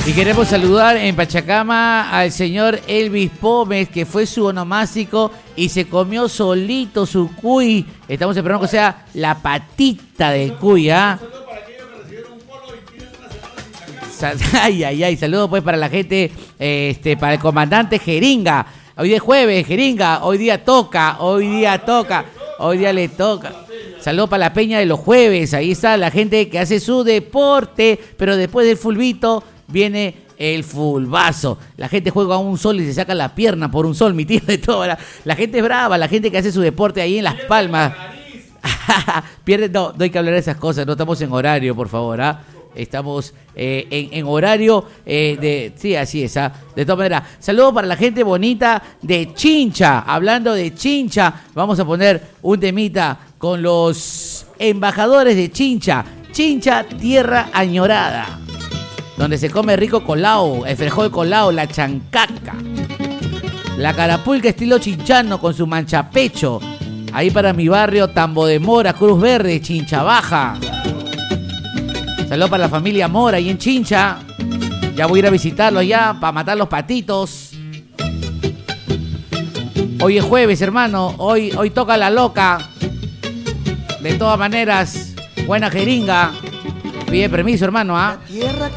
Y queremos saludar en Pachacama al señor Elvis Pómez, que fue su onomástico y se comió solito su cuy. Estamos esperando que sea la patita del cuy, ¿ah? Ay, saludos pues para la gente, para el comandante Jeringa. Hoy es jueves, Jeringa, hoy día le toca. Saludos para la peña de los jueves, ahí está la gente que hace su deporte, pero después del fulbito viene el fulbazo. La gente juega a un sol y se saca la pierna por un sol, mi tío, de todo. La gente es brava, la gente que hace su deporte ahí en Las Palmas. Pierde, no hay que hablar de esas cosas, no estamos en horario, por favor, ¿ah? Estamos en horario sí, así es, ¿ah? De todas maneras, saludos para la gente bonita de Chincha. Hablando de Chincha, vamos a poner un temita con los embajadores de Chincha. Chincha, tierra añorada, donde se come rico colao, el frijol colao, la chancaca, la carapulca estilo chinchano con su manchapecho. Ahí para mi barrio, Tambo de Mora, Cruz Verde, Chincha Baja. Saludos para la familia Mora ahí en Chincha. Ya voy a ir a visitarlo allá para matar los patitos. Hoy es jueves, hermano. Hoy toca la loca. De todas maneras, buena Jeringa. Pide permiso, hermano, ¿ah?